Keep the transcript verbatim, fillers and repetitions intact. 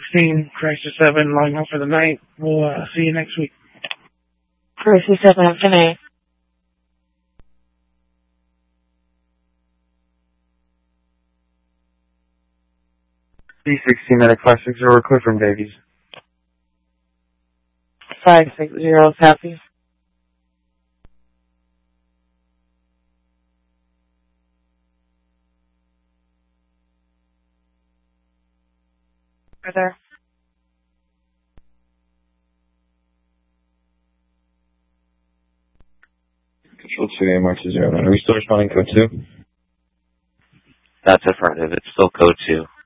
sixteen, Chrysler seven, logging off for the night. We'll uh, see you next week. Chrysler seven, good night. C sixteen medic five six zero, Clifford Davies. five six zero, copy. Further. Control two, A March zero nine. Are we still responding code two? That's affirmative. It's still code two.